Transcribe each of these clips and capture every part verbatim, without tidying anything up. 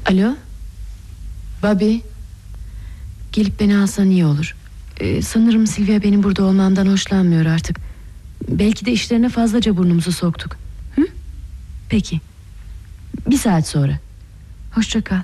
Alo Bobby, gelip beni alsan iyi olur. ee, Sanırım Sylvia benim burada olmamdan hoşlanmıyor artık. Belki de işlerine fazlaca burnumuzu soktuk. Hı? Peki. Bir saat sonra. Hoşça kal.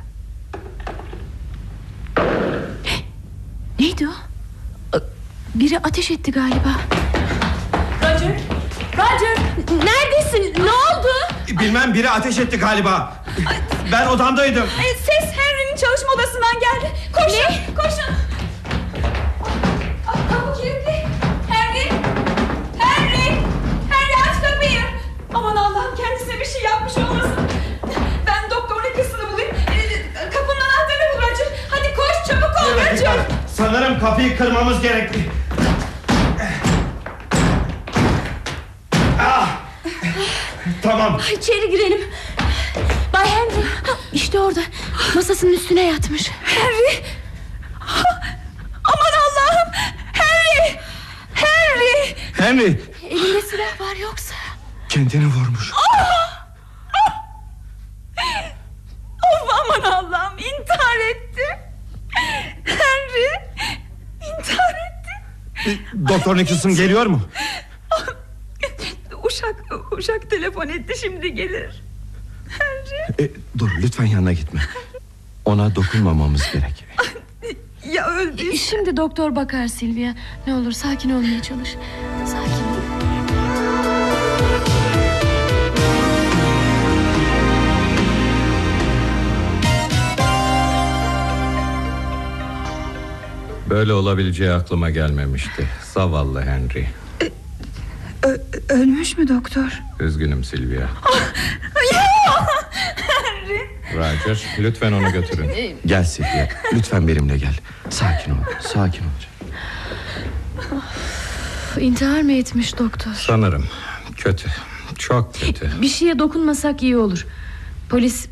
Neydi o? Biri ateş etti galiba. Roger, Roger, neredesin? Ne oldu? Bilmem, biri ateş etti galiba. Ben odamdaydım. Ses Henry'nin çalışma odasından geldi. Koşun, koşun. Kapı kilitli. Henry, Henry, Henry aç kapıyı. Aman Allah'ım, kendisine bir şey yapmış olmasın. Ben doktor Nicholson'ı bulayım. Kapının anahtarını bul Roger. Hadi koş, çabuk ol Roger. Sanırım kapıyı kırmamız gerekli. Ah! Tamam. İçeri girelim. Bay Henry, işte orada. Masasının üstüne yatmış. Henry. Aman Allah'ım. Henry. Henry. Henry. Elinde silah var yoksa? Kendini vurmuş. Of, aman Allah'ım, intihar etti. Henry intihar etti. Doktor Nicholson geliyor mu? Uşak, uşak telefon etti, şimdi gelir. Henry. E, dur lütfen, yanına gitme. Ona dokunmamamız gerek. Ya öldü. Şimdi doktor bakar Sylvia. Ne olur sakin olmaya çalış. Sakin ol. Böyle olabileceği aklıma gelmemişti. Zavallı Henry. Ö- ölmüş mü doktor? Üzgünüm Sylvia. Henry. Roger, lütfen onu götürün. Gel Sylvia, lütfen benimle gel. Sakin ol, sakin ol. İntihar mı etmiş doktor? Sanırım kötü, çok kötü. Bir şeye dokunmasak iyi olur. Polis